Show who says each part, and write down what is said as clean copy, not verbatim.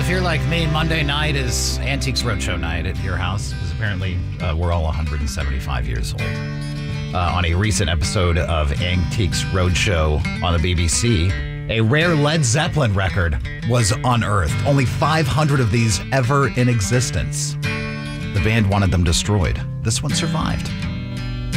Speaker 1: if you're like me, Monday night is Antiques Roadshow night at your house, because apparently we're all 175 years old. On a recent episode of Antiques Roadshow on the BBC, a rare Led Zeppelin record was unearthed. Only 500 of these ever in existence. The band wanted them destroyed. This one survived.